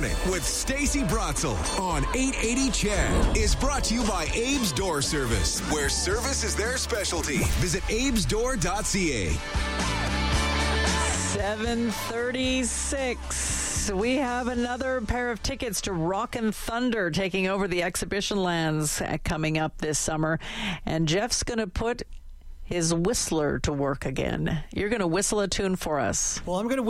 Morning with Stacey Brotzel on 880 Chad is brought to you by Abe's Door Service, where service is their specialty. Visit abesdoor.ca. 7:36. We have another pair of tickets to Rockin' Thunder taking over the exhibition lands coming up this summer. And Jeff's going to put his whistler to work again. You're going to whistle a tune for us. Well, I'm going to